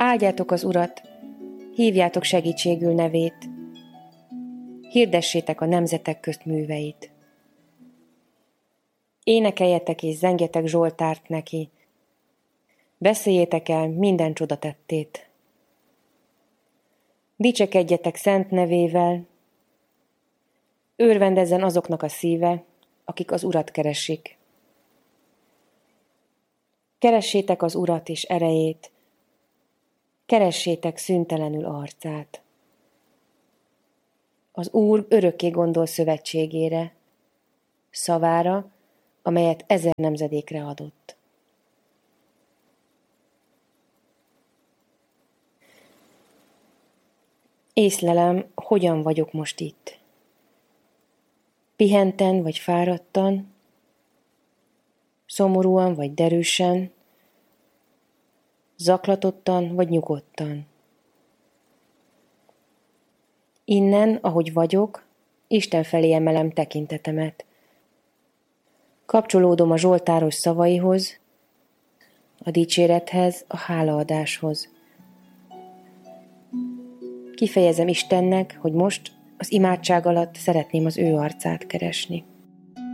Áldjátok az Urat, hívjátok segítségül nevét, hirdessétek a nemzetek közt műveit. Énekeljetek és zengjetek zsoltárt neki, beszéljétek el minden csodatettét. Dicsekedjetek szent nevével, örvendezzen azoknak a szíve, akik az Urat keresik. Keressétek az Urat és erejét, keressétek szüntelenül arcát. Az Úr örökké gondol szövetségére, szavára, amelyet 1000 nemzedékre adott. Észlelem, hogyan vagyok most itt. Pihenten vagy fáradtan, szomorúan vagy derűsen, zaklatottan vagy nyugodtan. Innen, ahogy vagyok, Isten felé emelem tekintetemet. Kapcsolódom a zsoltáros szavaihoz, a dicsérethez, a hálaadáshoz. Kifejezem Istennek, hogy most az imádság alatt szeretném az ő arcát keresni.